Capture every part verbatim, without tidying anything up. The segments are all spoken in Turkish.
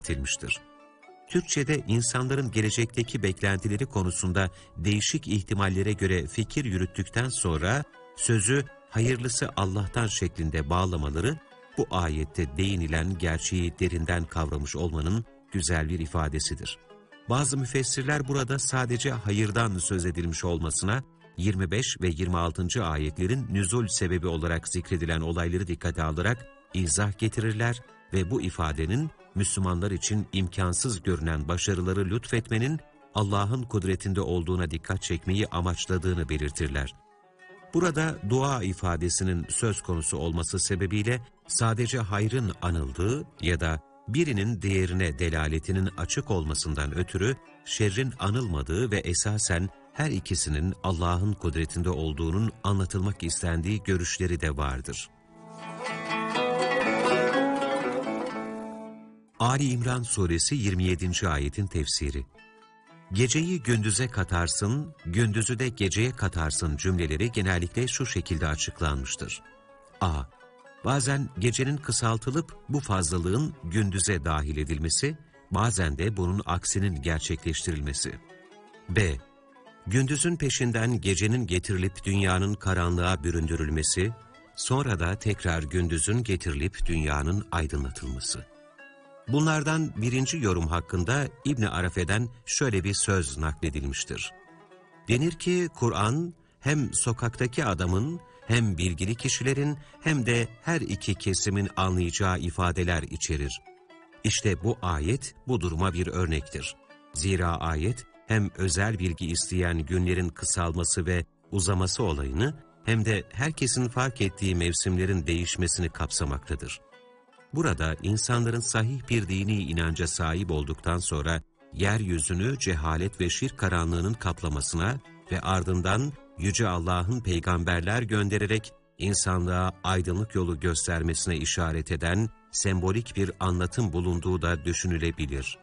edilmiştir. Türkçe'de insanların gelecekteki beklentileri konusunda değişik ihtimallere göre fikir yürüttükten sonra sözü hayırlısı Allah'tan şeklinde bağlamaları, bu ayette değinilen gerçeği derinden kavramış olmanın güzel bir ifadesidir. Bazı müfessirler burada sadece hayırdan söz edilmiş olmasına, yirmi beş ve yirmi altıncı ayetlerin nüzul sebebi olarak zikredilen olayları dikkate alarak izah getirirler ve bu ifadenin Müslümanlar için imkansız görünen başarıları lütfetmenin Allah'ın kudretinde olduğuna dikkat çekmeyi amaçladığını belirtirler. Burada dua ifadesinin söz konusu olması sebebiyle sadece hayrın anıldığı ya da birinin değerine delaletinin açık olmasından ötürü şerrin anılmadığı ve esasen her ikisinin Allah'ın kudretinde olduğunun anlatılmak istendiği görüşleri de vardır. Ali İmran Suresi yirmi yedinci ayetin tefsiri. Geceyi gündüze katarsın, gündüzü de geceye katarsın cümleleri genellikle şu şekilde açıklanmıştır. A. Bazen gecenin kısaltılıp bu fazlalığın gündüze dahil edilmesi, bazen de bunun aksinin gerçekleştirilmesi. B. Gündüzün peşinden gecenin getirilip dünyanın karanlığa büründürülmesi, sonra da tekrar gündüzün getirilip dünyanın aydınlatılması. Bunlardan birinci yorum hakkında İbn Arafe'den şöyle bir söz nakledilmiştir. Denir ki Kur'an hem sokaktaki adamın, hem bilgili kişilerin, hem de her iki kesimin anlayacağı ifadeler içerir. İşte bu ayet bu duruma bir örnektir. Zira ayet hem özel bilgi isteyen günlerin kısalması ve uzaması olayını, hem de herkesin fark ettiği mevsimlerin değişmesini kapsamaktadır. Burada insanların sahih bir dini inanca sahip olduktan sonra yeryüzünü cehalet ve şirk karanlığının kaplamasına ve ardından Yüce Allah'ın peygamberler göndererek insanlığa aydınlık yolu göstermesine işaret eden sembolik bir anlatım bulunduğu da düşünülebilir.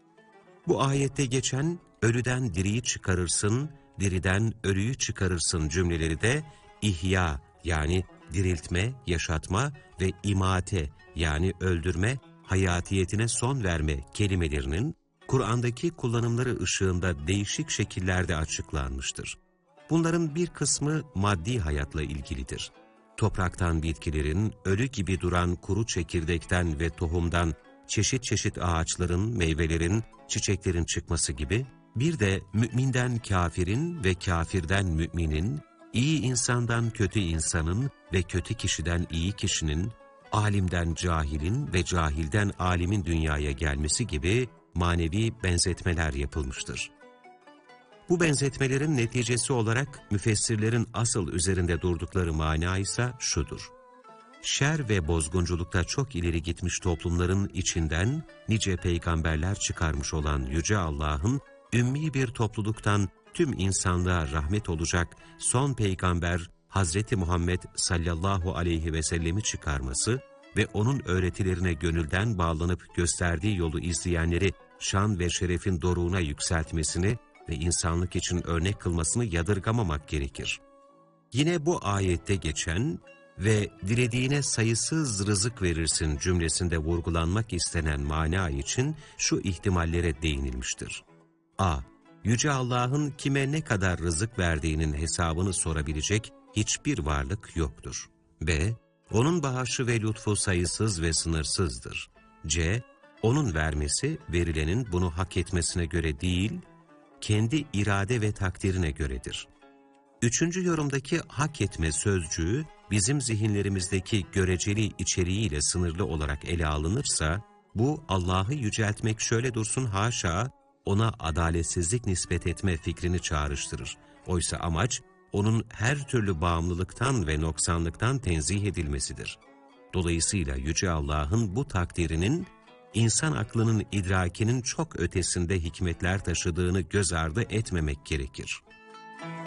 Bu ayette geçen ölüden diriyi çıkarırsın, diriden ölüyü çıkarırsın cümleleri de ihya yani diriltme, yaşatma ve imate yani öldürme, hayatiyetine son verme kelimelerinin Kur'an'daki kullanımları ışığında değişik şekillerde açıklanmıştır. Bunların bir kısmı maddi hayatla ilgilidir. Topraktan bitkilerin, ölü gibi duran kuru çekirdekten ve tohumdan çeşit çeşit ağaçların, meyvelerin, çiçeklerin çıkması gibi, bir de müminden kafirin ve kafirden müminin, iyi insandan kötü insanın ve kötü kişiden iyi kişinin, alimden cahilin ve cahilden alimin dünyaya gelmesi gibi manevi benzetmeler yapılmıştır. Bu benzetmelerin neticesi olarak müfessirlerin asıl üzerinde durdukları mana ise şudur. Şer ve bozgunculukta çok ileri gitmiş toplumların içinden nice peygamberler çıkarmış olan Yüce Allah'ın ümmi bir topluluktan tüm insanlığa rahmet olacak son peygamber Hazreti Muhammed sallallahu aleyhi ve sellemi çıkarması ve onun öğretilerine gönülden bağlanıp gösterdiği yolu izleyenleri şan ve şerefin doruğuna yükseltmesini ve insanlık için örnek kılmasını yadırgamamak gerekir. Yine bu ayette geçen ve dilediğine sayısız rızık verirsin cümlesinde vurgulanmak istenen mana için şu ihtimallere değinilmiştir. A. Yüce Allah'ın kime ne kadar rızık verdiğinin hesabını sorabilecek hiçbir varlık yoktur. B. Onun bağışı ve lütfu sayısız ve sınırsızdır. C. Onun vermesi verilenin bunu hak etmesine göre değil, kendi irade ve takdirine göredir. Üçüncü yorumdaki hak etme sözcüğü bizim zihinlerimizdeki göreceli içeriğiyle sınırlı olarak ele alınırsa, bu Allah'ı yüceltmek şöyle dursun haşa, ona adaletsizlik nispet etme fikrini çağrıştırır. Oysa amaç, onun her türlü bağımlılıktan ve noksanlıktan tenzih edilmesidir. Dolayısıyla Yüce Allah'ın bu takdirinin, insan aklının idrakinin çok ötesinde hikmetler taşıdığını göz ardı etmemek gerekir.